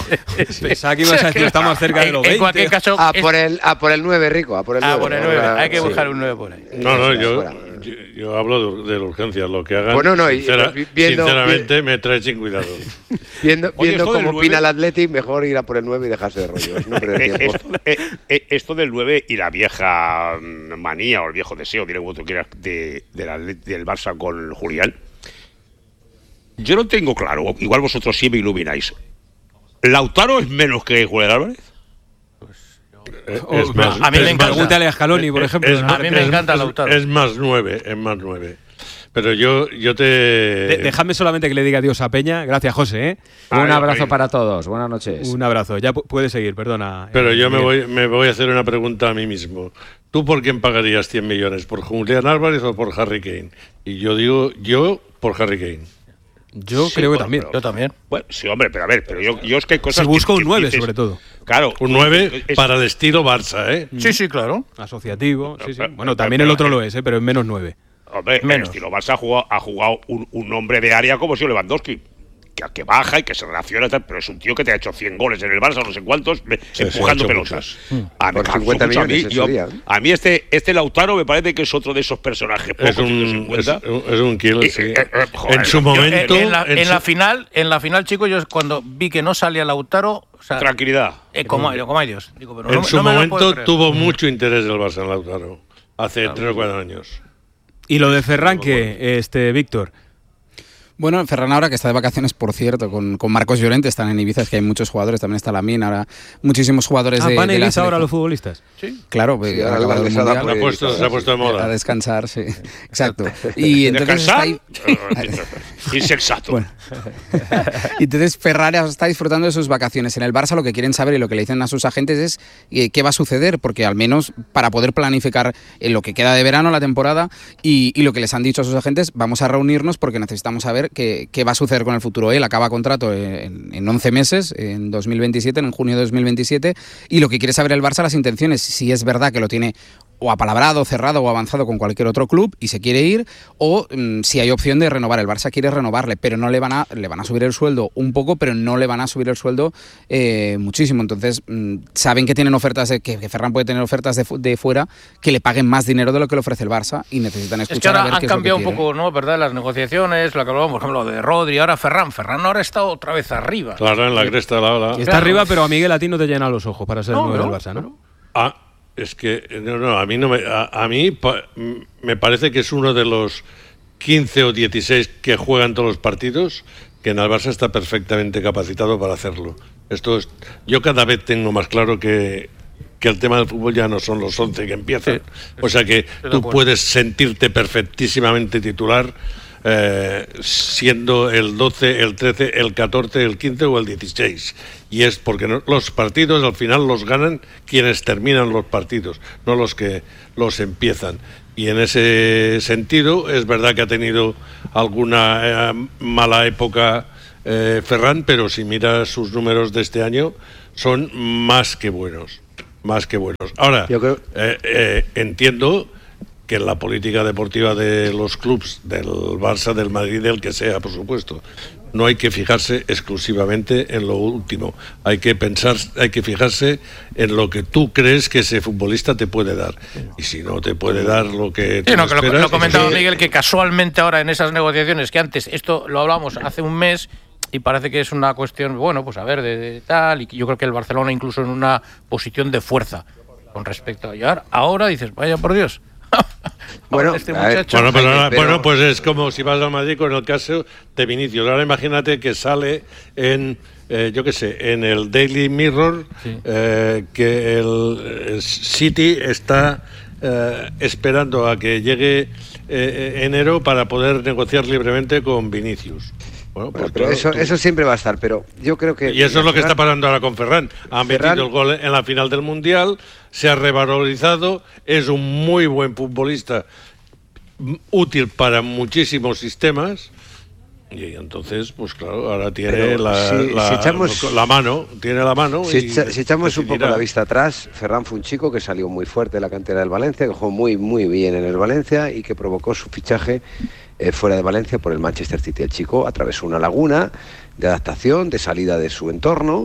sí. Pensaba que ibas a decir que está más cerca de los veinte. En cualquier caso, a, por el, a por el nueve, Rico, a por el nueve. A por el nueve, ahora, hay que sí. buscar un nueve por ahí. No, no, yo, yo, yo hablo de, de la urgencia, lo que hagan. Bueno, no, sincera, y, viendo, sinceramente me trae sin cuidado. Viendo, Oye, viendo cómo opina el nueve... Athletic, mejor ir a por el nueve y dejarse de rollos. No perder tiempo. Esto, eh, eh, esto del nueve y la vieja manía o el viejo deseo, diré como tú quieras, de, de la, del Barça con Julián. Yo no tengo claro, igual vosotros sí me ilumináis. ¿Lautaro es menos que Julián Álvarez? Es, es más, a mí me encanta. Pregúntale a Scaloni, por ejemplo. Es, ¿no? A mí me es, encanta es, Lautaro. Es más nueve, es más nueve. Pero yo, yo te... De, déjame solamente que le diga adiós a Peña. Gracias, José. ¿eh? Un abrazo para todos. Buenas noches. Un abrazo. Ya puedes seguir, perdona. Pero eh, yo me voy, me voy a hacer una pregunta a mí mismo. ¿Tú por quién pagarías cien millones? ¿Por Julián Álvarez o por Harry Kane? Y yo digo, yo por Harry Kane. Yo sí, creo bueno, que también. Pero, yo también. Bueno, sí, hombre, pero a ver, pero yo, yo es que hay cosas. Si busco que, un nueve, dices, sobre todo. Claro. Un nueve es, para el estilo Barça, ¿eh? Sí, sí, claro. Asociativo, sí, sí. Pero, Bueno, pero, también pero, el otro pero, lo es, ¿eh? Pero es menos nueve. Hombre, menos. el estilo Barça ha jugado, ha jugado un, un hombre de área como si Lewandowski. Que, que baja y que se relaciona, pero es un tío que te ha hecho cien goles en el Barça, no sé cuántos, sí, empujando pelotas. A, Por cincuenta millones, a, mí, yo, a mí este, este Lautaro me parece que es otro de esos personajes. Es un, es, es un killer, sí. Eh, eh, joder, en su momento... En, en, la, en, en su... la final, en la final, chicos, yo cuando vi que no salía Lautaro... O sea, tranquilidad. Eh, como, como hay Dios. Digo, pero en no, su no momento tuvo mucho interés el Barça en Lautaro. Hace claro. tres o cuatro años. ¿Y lo de Ferran qué, este, Víctor? Bueno, Ferran ahora que está de vacaciones, por cierto, con, con Marcos Llorente, están en Ibiza, es que hay muchos jugadores, también está Lamine, ahora muchísimos jugadores ah, de, van de a la Ibiza ahora los futbolistas. Sí. Claro, sí, ha ahora acabado el mundial. Se ha puesto, se ha puesto de moda. A descansar, sí. Exacto. Y entonces está ahí... Insensato. Bueno. Y entonces Ferrari está disfrutando de sus vacaciones. En el Barça lo que quieren saber y lo que le dicen a sus agentes es eh, qué va a suceder, porque al menos para poder planificar en lo que queda de verano, la temporada, y, y lo que les han dicho a sus agentes, vamos a reunirnos porque necesitamos saber qué, qué va a suceder con el futuro. Él acaba contrato en, en once meses, en dos mil veintisiete, en junio de dos mil veintisiete, y lo que quiere saber el Barça, las intenciones, si es verdad que lo tiene o apalabrado, cerrado o avanzado con cualquier otro club y se quiere ir, o mmm, si hay opción de renovar. El Barça quiere renovarle, pero no le van a le van a subir el sueldo un poco, pero no le van a subir el sueldo eh, muchísimo. Entonces mmm, saben que tienen ofertas de, que, que Ferran puede tener ofertas de, de fuera que le paguen más dinero de lo que le ofrece el Barça y necesitan escuchar. Es que ahora a ver han qué cambiado es lo que un poco, ¿no? ¿Verdad? Las negociaciones, lo que hablábamos, por ejemplo, de Rodri, ahora Ferran. Ferran ahora está otra vez arriba. Claro, en la cresta de la ola. Está claro. arriba, pero a Miguel a ti no te llena los ojos para ser no, el nuevo no, del Barça, ¿no? Pero... Ah, es que no, no, a mí no me, a, a mí pa, me parece que es uno de los quince o dieciséis que juegan todos los partidos, que en el Barça está perfectamente capacitado para hacerlo. Esto es, yo cada vez tengo más claro que, que el tema del fútbol ya no son los once que empiezan. Sí, o sea que tú puedes sentirte perfectísimamente titular eh, siendo el doce, el trece, el catorce, el quince o el dieciséis. Y es porque no, los partidos al final los ganan quienes terminan los partidos, no los que los empiezan. Y en ese sentido es verdad que ha tenido alguna eh, mala época eh, Ferran, pero si miras sus números de este año son más que buenos, más que buenos. Ahora, Yo creo... eh, eh, entiendo que en la política deportiva de los clubs, del Barça, del Madrid, del que sea, por supuesto, no hay que fijarse exclusivamente en lo último. Hay que pensar, hay que fijarse en lo que tú crees que ese futbolista te puede dar. Y si no te puede dar lo que tú sí, no, esperas, que lo, lo comentaba que... Miguel, que casualmente ahora en esas negociaciones, que antes esto lo hablamos hace un mes y parece que es una cuestión, bueno, pues a ver, de, de tal, y yo creo que el Barcelona incluso en una posición de fuerza con respecto a llegar. Ahora dices, vaya por Dios. Bueno, este muchacho, bueno, pero ahora, pero... bueno, pues es como si vas al Madrid con el caso de Vinicius. Ahora imagínate que sale en, eh, yo qué sé, en el Daily Mirror, sí. eh, que el, el City está eh, esperando a que llegue eh, enero para poder negociar libremente con Vinicius. Bueno, pues bueno, pero claro, eso, tú... eso siempre va a estar, pero yo creo que... Y eso es lo que está pasando ahora con Ferran. Ha Ferran... metido el gol en la final del Mundial, se ha revalorizado, es un muy buen futbolista, útil para muchísimos sistemas, y entonces, pues claro, ahora tiene la, si, la, si echamos, la mano, tiene la mano. Si, y si echamos un poco la vista atrás, Ferran fue un chico que salió muy fuerte de la cantera del Valencia, que jugó muy, muy bien en el Valencia y que provocó su fichaje Eh, fuera de Valencia por el Manchester City. El chico atravesó una laguna de adaptación, de salida de su entorno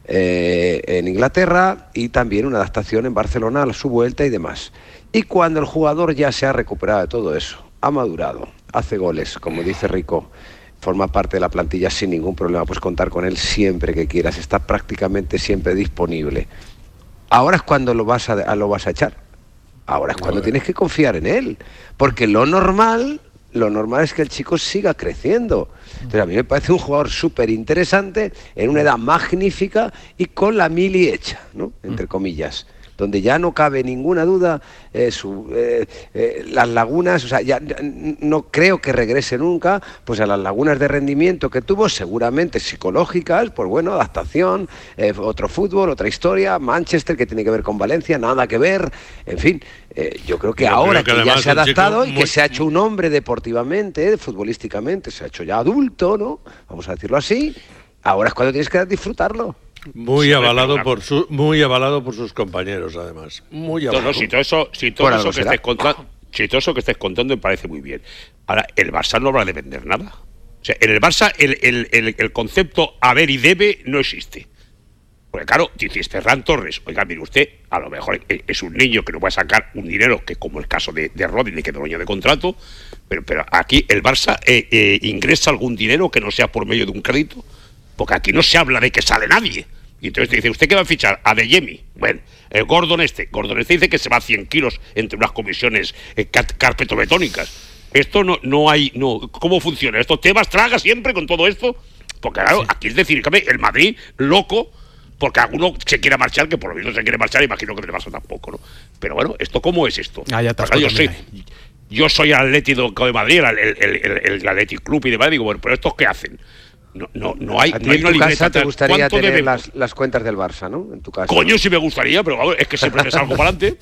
eh, en Inglaterra y también una adaptación en Barcelona a su vuelta y demás. Y cuando el jugador ya se ha recuperado de todo eso, ha madurado, hace goles, como dice Rico, forma parte de la plantilla sin ningún problema, puedes contar con él siempre que quieras, está prácticamente siempre disponible. Ahora es cuando lo vas a, lo vas a echar. Ahora es cuando tienes que confiar en él, porque lo normal... Lo normal es que el chico siga creciendo. Entonces a mí me parece un jugador súper interesante, en una edad magnífica y con la mili hecha, ¿no? Entre comillas. Donde ya no cabe ninguna duda, eh, su, eh, eh, las lagunas, o sea, ya no creo que regrese nunca, pues a las lagunas de rendimiento que tuvo, seguramente psicológicas, pues bueno, adaptación, eh, otro fútbol, otra historia, Manchester, que tiene que ver con Valencia, nada que ver, en fin, eh, yo creo que yo ahora creo que, que ya se ha adaptado y muy... que se ha hecho un hombre deportivamente, futbolísticamente, se ha hecho ya adulto, ¿no? Vamos a decirlo así, ahora es cuando tienes que disfrutarlo. Muy sí, avalado por su, muy avalado por sus compañeros, además. Muy avalado. No, no, si todo eso, si todo eso que estés contando, si todo eso que estés contando me parece muy bien. Ahora, el Barça no habrá de vender nada. O sea, en el Barça el, el, el, el concepto haber y debe no existe. Porque claro, dices Ferran Torres, oiga, mire usted, a lo mejor es un niño que no va a sacar un dinero que como el caso de, de Rodri, le queda un año de contrato, pero, pero aquí el Barça eh, eh, ingresa algún dinero que no sea por medio de un crédito. Porque aquí no se habla de que sale nadie. Y entonces te dice, ¿usted qué va a fichar? A Adeyemi. Bueno, el Gordon este. Gordon este dice que se va a cien kilos entre unas comisiones eh, carpetobetónicas. Esto no, no hay... no. ¿Cómo funciona? ¿Esto Tebas traga siempre con todo esto? Porque claro, sí. Aquí es decir, el Madrid, loco, porque alguno se quiera marchar, que por lo menos se quiere marchar, imagino que el Barça tampoco, ¿no? Pero bueno, ¿esto cómo es esto? Ah, ya pues, yo soy... Yo soy Atlético de Madrid, el, el, el, el Athletic Club y demás, digo, bueno, ¿pero estos qué hacen? No, no, no hay, a ti no hay en una tu casa te gustaría tener debe... las, las cuentas del Barça, ¿no? En tu casa. Coño, sí me gustaría, pero vamos, es que siempre me salgo para adelante.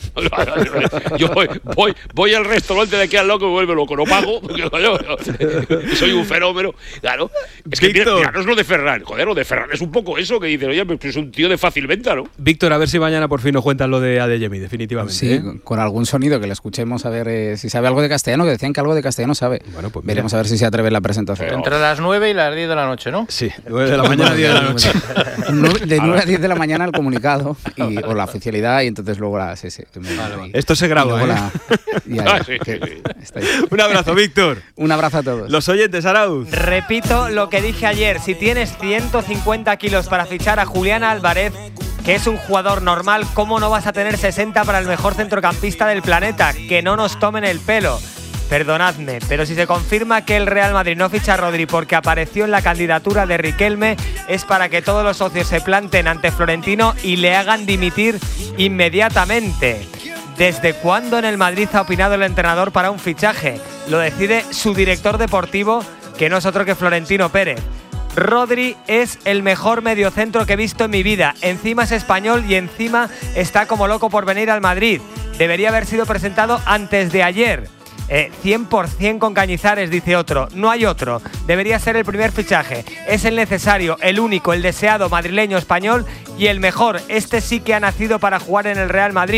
Yo voy, voy, voy al restaurante de aquí al loco y me vuelve loco, no pago, porque yo, yo, soy un fenómeno. Claro, es que mira, mira, no es lo de Ferran, joder, lo de Ferran es un poco eso que dice, oye, pues es un tío de fácil venta, ¿no? Víctor, a ver si mañana por fin nos cuentan lo de Adeyemi, definitivamente. Sí, ¿eh? Con algún sonido que le escuchemos a ver eh, si sabe algo de castellano, que decían que algo de castellano sabe. Bueno, pues veremos a ver si se atreve en la presentación. Pero entre las nueve y las diez de la noche, ¿no? Sí. nueve de la mañana a diez de la noche. De nueve a diez de la mañana el comunicado y, o la oficialidad y entonces luego la... Sí, sí, vale. Esto se graba, ¿eh? La, ya, ya, ah, sí, sí, sí. Un abrazo, Víctor. Un abrazo a todos. Los oyentes, Arauz. Repito lo que dije ayer. Si tienes ciento cincuenta kilos para fichar a Julián Álvarez, que es un jugador normal, ¿cómo no vas a tener sesenta para el mejor centrocampista del planeta? Que no nos tomen el pelo. perdonadme, pero si se confirma que el Real Madrid no ficha a Rodri porque apareció en la candidatura de Riquelme, es para que todos los socios se planten ante Florentino y le hagan dimitir inmediatamente. ¿Desde cuándo en el Madrid ha opinado el entrenador para un fichaje? Lo decide su director deportivo, que no es otro que Florentino Pérez. Rodri es el mejor mediocentro que he visto en mi vida. Encima es español y encima está como loco por venir al Madrid. Debería haber sido presentado antes de ayer. Eh, cien por cien con Cañizares, dice otro. No hay otro. Debería ser el primer fichaje. Es el necesario, el único, el deseado madrileño español y el mejor. Este sí que ha nacido para jugar en el Real Madrid.